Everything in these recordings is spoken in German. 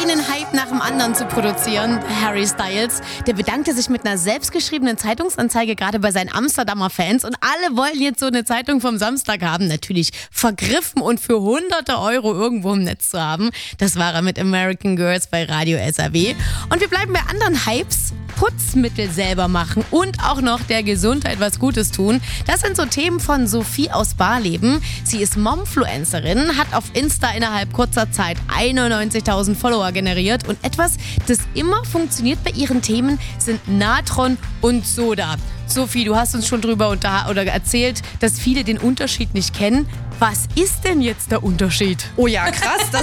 einen Hype nach dem anderen zu produzieren, Harry Styles, der bedankte sich mit einer selbstgeschriebenen Zeitungsanzeige gerade bei seinen Amsterdamer Fans und alle wollen jetzt so eine Zeitung vom Samstag haben, natürlich vergriffen und für hunderte Euro irgendwo im Netz zu haben. Das war er mit American Girls bei Radio SAW. Und wir bleiben bei anderen Hypes. Putzmittel selber machen und auch noch der Gesundheit was Gutes tun. Das sind so Themen von Sophie aus Barleben. Sie ist Momfluencerin, hat auf Insta innerhalb kurzer Zeit 91.000 Follower generiert und etwas, das immer funktioniert bei ihren Themen, sind Natron und Soda. Sophie, du hast uns schon drüber erzählt, dass viele den Unterschied nicht kennen. Was ist denn jetzt der Unterschied? Oh ja, krass.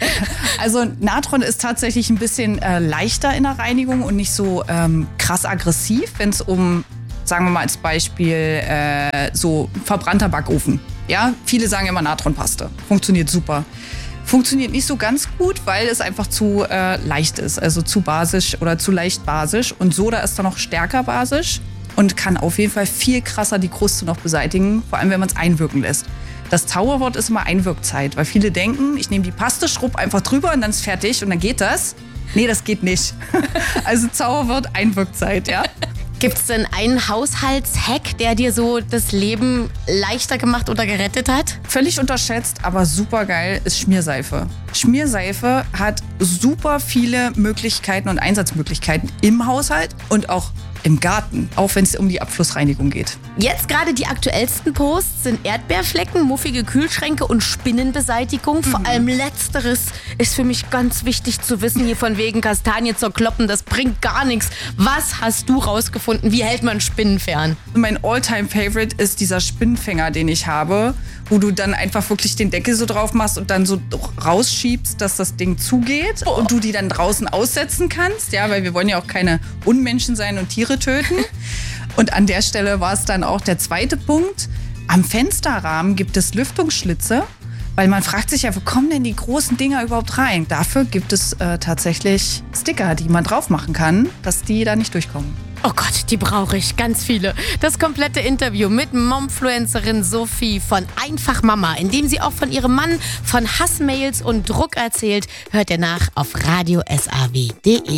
Also Natron ist tatsächlich ein bisschen leichter in der Reinigung und nicht so krass aggressiv, wenn es um, sagen wir mal als Beispiel, so verbrannter Backofen. Ja, viele sagen immer Natronpaste. Funktioniert super. Funktioniert nicht so ganz gut, weil es einfach zu leicht ist, also zu basisch oder zu leicht basisch. Und Soda ist dann noch stärker basisch und kann auf jeden Fall viel krasser die Kruste noch beseitigen, vor allem wenn man es einwirken lässt. Das Zauberwort ist immer Einwirkzeit, weil viele denken, ich nehme die Paste, schrubb einfach drüber und dann ist fertig und dann geht das. Nee, das geht nicht. Also Zauberwort Einwirkzeit, ja. Gibt es denn einen Haushaltshack, der dir so das Leben leichter gemacht oder gerettet hat? Völlig unterschätzt, aber super geil ist Schmierseife. Schmierseife hat super viele Möglichkeiten und Einsatzmöglichkeiten im Haushalt und auch im Garten, auch wenn es um die Abflussreinigung geht. Jetzt gerade die aktuellsten Posts sind Erdbeerflecken, muffige Kühlschränke und Spinnenbeseitigung. Vor allem Letzteres ist für mich ganz wichtig zu wissen, hier von wegen Kastanie zerkloppen, das bringt gar nichts. Was hast du rausgefunden? Wie hält man Spinnen fern? Mein All-Time-Favorite ist dieser Spinnenfänger, den ich habe, wo du dann einfach wirklich den Deckel so drauf machst und dann so rausschiebst, dass das Ding zugeht und du die dann draußen aussetzen kannst. Ja, weil wir wollen ja auch keine Unmenschen sein und Tiere töten. Und an der Stelle war es dann auch der zweite Punkt. Am Fensterrahmen gibt es Lüftungsschlitze, weil man fragt sich ja, wo kommen denn die großen Dinger überhaupt rein? Dafür gibt es tatsächlich Sticker, die man drauf machen kann, dass die da nicht durchkommen. Oh Gott, die brauche ich, ganz viele. Das komplette Interview mit Momfluencerin Sophie von Einfach Mama, in dem sie auch von ihrem Mann, von Hassmails und Druck erzählt, hört ihr nach auf radiosaw.de.